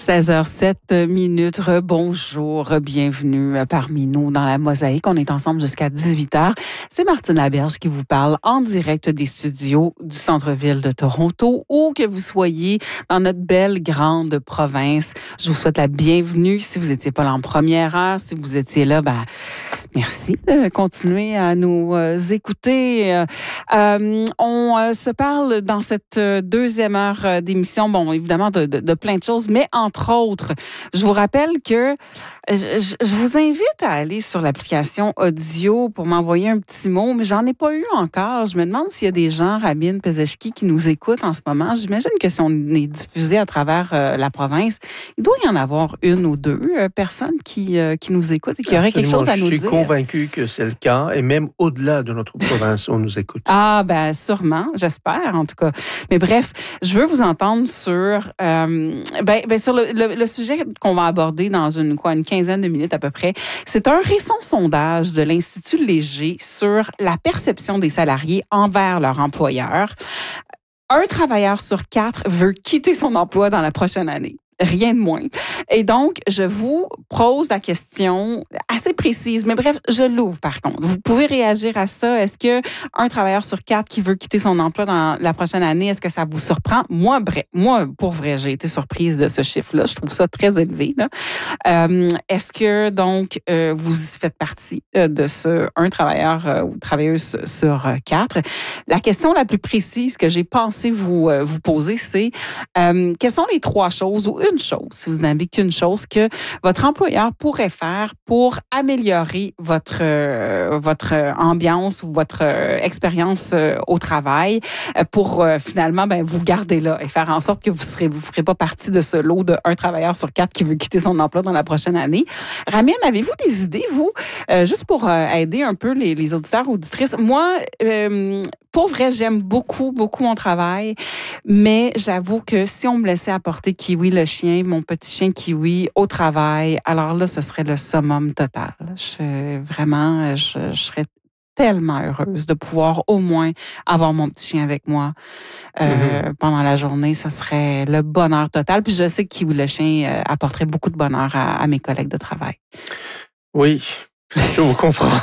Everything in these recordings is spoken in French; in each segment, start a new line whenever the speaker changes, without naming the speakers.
16h07. Bonjour, bienvenue parmi nous dans la Mosaïque. On est ensemble jusqu'à 18h. C'est Martine Laberge qui vous parle en direct des studios du centre-ville de Toronto, où que vous soyez dans notre belle grande province. Je vous souhaite la bienvenue. Si vous n'étiez pas là en première heure, si vous étiez là, merci de continuer à nous écouter. On se parle dans cette deuxième heure d'émission, évidemment de plein de choses, mais entre autres, je vous rappelle que je vous invite à aller sur l'application audio pour m'envoyer un petit mot, mais j'en ai pas eu encore. Je me demande s'il y a des gens, Rabine Pezeshki, qui nous écoutent en ce moment. J'imagine que si on est diffusé à travers la province, il doit y en avoir une ou deux personnes qui nous écoutent et qui auraient quelque chose à nous dire.
Je suis convaincu que c'est le cas, et même au-delà de notre province, on nous écoute.
Sûrement, j'espère en tout cas. Mais bref, je veux vous entendre sur sur le sujet qu'on va aborder dans une quinzaine de minutes à peu près. C'est un récent sondage de l'Institut Léger sur la perception des salariés envers leur employeur. Un travailleur sur 4 veut quitter son emploi dans la prochaine année. Rien de moins. Et donc, je vous pose la question assez précise, mais bref, je l'ouvre par contre. Vous pouvez réagir à ça. Est-ce que un travailleur sur 4 qui veut quitter son emploi dans la prochaine année, est-ce que ça vous surprend? Moi, pour vrai, j'ai été surprise de ce chiffre-là. Je trouve ça très élevé, là. Est-ce que, donc, vous faites partie de ce un travailleur ou travailleuse sur 4? La question la plus précise que j'ai pensé vous poser, c'est quelles sont les 3 choses ou une chose, si vous n'avez qu'une chose, que votre employeur pourrait faire pour améliorer votre ambiance ou votre expérience au travail, pour finalement vous garder là et faire en sorte que vous ferez pas partie de ce lot de un travailleur sur 4 qui veut quitter son emploi dans la prochaine année. Ramine, avez-vous des idées, vous, juste pour aider un peu les auditeurs, auditrices? Moi, pour vrai, j'aime beaucoup, beaucoup mon travail, mais j'avoue que si on me laissait apporter Kiwi le chien, mon petit chien Kiwi, au travail, alors là, ce serait le summum total. Je serais tellement heureuse de pouvoir au moins avoir mon petit chien avec moi pendant la journée. Ça serait le bonheur total. Puis je sais que Kiwi le chien apporterait beaucoup de bonheur à mes collègues de travail.
Oui, je vous comprends.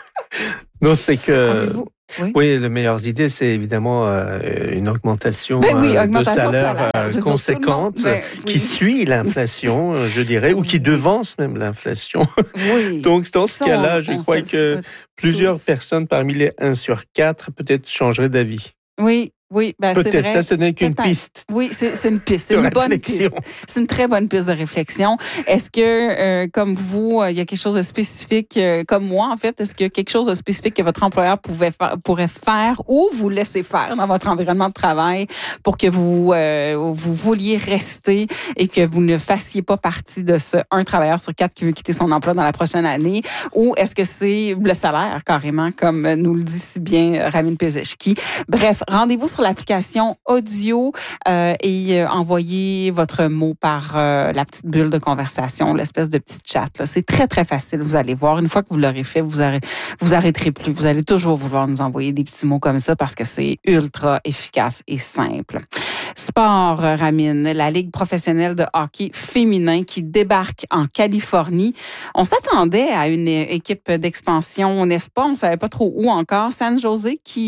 Non, c'est que... Oui, la meilleure idée, c'est évidemment une augmentation, de salaire conséquente qui suit l'inflation, je dirais, ou qui devance même l'inflation.
Oui.
Donc, dans ce cas-là, je crois que plusieurs personnes parmi les 1 sur 4 peut-être changeraient d'avis.
Oui,
peut-être,
c'est vrai.
Ça, ce n'est qu'une piste.
Oui, c'est une piste. C'est une bonne piste. C'est une très bonne piste de réflexion. Est-ce que, comme vous, il y a quelque chose de spécifique, comme moi, en fait, est-ce qu'il y a quelque chose de spécifique que votre employeur pourrait faire ou vous laisser faire dans votre environnement de travail pour que vous vouliez rester et que vous ne fassiez pas partie de ce un travailleur sur 4 qui veut quitter son emploi dans la prochaine année? Ou est-ce que c'est le salaire, carrément, comme nous le dit si bien Rabine Pezeshki? Bref, rendez-vous sur l'application audio et envoyez votre mot par la petite bulle de conversation, l'espèce de petit chat. Là. C'est très, très facile, vous allez voir. Une fois que vous l'aurez fait, vous arrêterez plus. Vous allez toujours vouloir nous envoyer des petits mots comme ça parce que c'est ultra efficace et simple. Sport, Ramine, la Ligue professionnelle de hockey féminin qui débarque en Californie. On s'attendait à une équipe d'expansion, n'est-ce pas? On ne savait pas trop où encore. San Jose,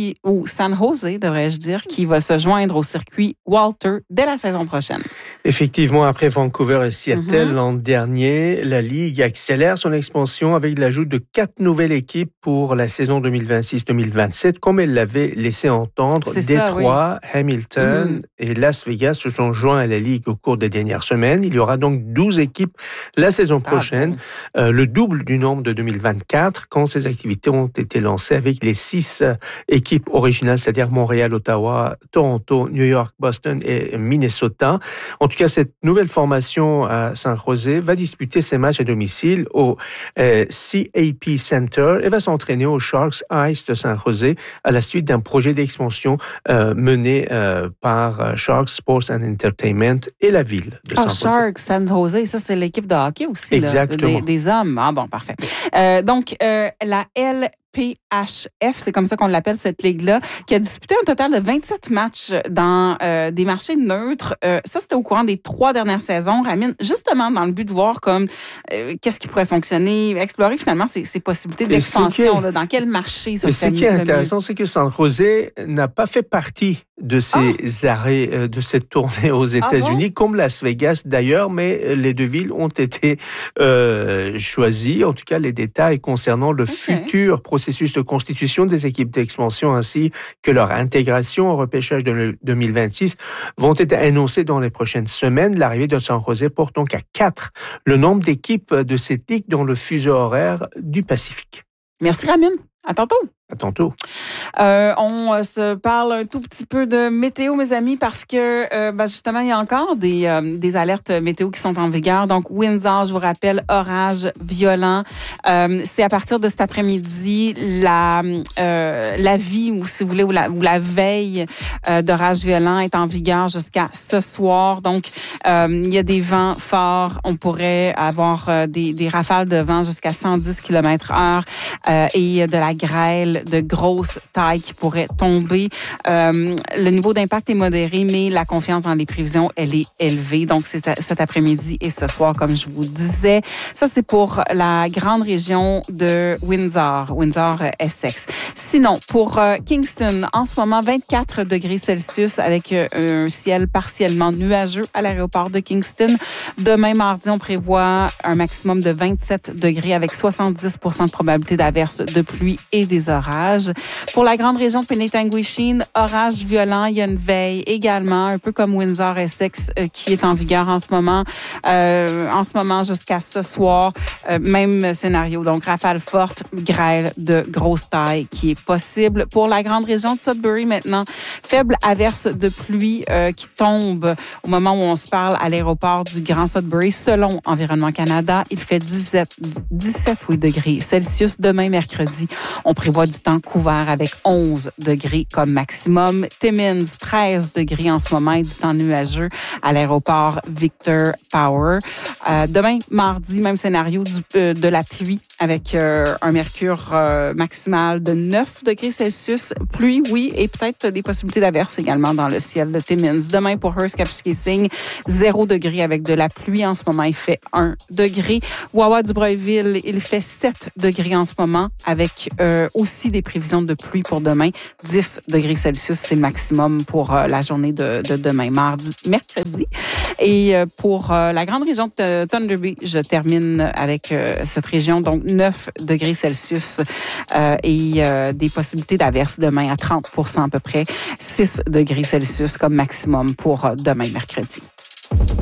devrais-je dire, qui va se joindre au circuit Walter dès la saison prochaine.
Effectivement, après Vancouver et Seattle l'an dernier, la Ligue accélère son expansion avec l'ajout de 4 nouvelles équipes pour la saison 2026-2027, comme elle l'avait laissé entendre. Détroit, Hamilton et Las Vegas se sont joints à la Ligue au cours des dernières semaines. Il y aura donc 12 équipes la saison prochaine, le double du nombre de 2024, quand ces activités ont été lancées avec les 6 équipes originales, c'est-à-dire Montréal, Ottawa, Toronto, New York, Boston et Minnesota. En tout cas, cette nouvelle formation à San José va disputer ses matchs à domicile au CAP Center et va s'entraîner au Sharks Ice de San José à la suite d'un projet d'expansion mené par Sharks Sports and Entertainment et la ville de San José.
Sharks, San José, ça c'est l'équipe de hockey aussi.
Exactement.
Des hommes. Ah bon, parfait. Donc, la PHF, c'est comme ça qu'on l'appelle, cette ligue-là, qui a disputé un total de 27 matchs dans des marchés neutres. Ça, c'était au courant des 3 dernières saisons, Ramine, justement dans le but de voir comme qu'est-ce qui pourrait fonctionner, explorer finalement ces possibilités d'expansion, dans quel marché ça se fait.
Ce qui est intéressant, c'est que San José n'a pas fait partie de ces arrêts, de cette tournée aux États-Unis, comme Las Vegas d'ailleurs, mais les 2 villes ont été choisies, en tout cas les détails concernant le futur processus de constitution des équipes d'expansion ainsi que leur intégration au repêchage de 2026 vont être annoncés dans les prochaines semaines. L'arrivée de San José porte donc à 4 le nombre d'équipes de cette ligue dans le fuseau horaire du Pacifique.
Merci Ramine. À tantôt.
À tantôt.
On se parle un tout petit peu de météo, mes amis, parce que justement, il y a encore des alertes météo qui sont en vigueur. Donc, Windsor, je vous rappelle, orage violent. C'est à partir de cet après-midi, l'avis, ou si vous voulez, ou la veille d'orage violent est en vigueur jusqu'à ce soir. Donc, il y a des vents forts. On pourrait avoir des rafales de vent jusqu'à 110 km/h et de la grêle de grosse taille qui pourrait tomber. Le niveau d'impact est modéré, mais la confiance dans les prévisions, elle est élevée. Donc, c'est cet après-midi et ce soir, comme je vous disais. Ça, c'est pour la grande région de Windsor, Essex. Sinon, pour Kingston, en ce moment, 24 degrés Celsius avec un ciel partiellement nuageux à l'aéroport de Kingston. Demain, mardi, on prévoit un maximum de 27 degrés avec 70% de probabilité d'averse, de pluie et des orages. Pour la grande région de Penetanguishene, orage violent, il y a une veille également, un peu comme Windsor Essex qui est en vigueur en ce moment jusqu'à ce soir. Même scénario, donc rafale forte, grêle de grosse taille qui est possible. Pour la grande région de Sudbury maintenant, faible averse de pluie qui tombe au moment où on se parle à l'aéroport du Grand Sudbury. Selon Environnement Canada, il fait 17 degrés Celsius. Demain, mercredi, on prévoit du temps couvert avec 11 degrés comme maximum. Timmins, 13 degrés en ce moment et du temps nuageux à l'aéroport Victor Power. Demain, mardi, même scénario, de la pluie avec un mercure maximal de 9 degrés Celsius. Pluie, oui, et peut-être des possibilités d'averse également dans le ciel de Timmins. Demain, pour Hearst-Kapuskasing, 0 degrés avec de la pluie. En ce moment, il fait 1 degré. Wawa-du-Breuilville, il fait 7 degrés en ce moment avec aussi des prévisions de pluie pour demain. 10 degrés Celsius, c'est le maximum pour la journée de demain, mercredi. Et pour la grande région de Thunder Bay, je termine avec cette région, donc 9 degrés Celsius et des possibilités d'averse demain à 30% à peu près. 6 degrés Celsius comme maximum pour demain, mercredi.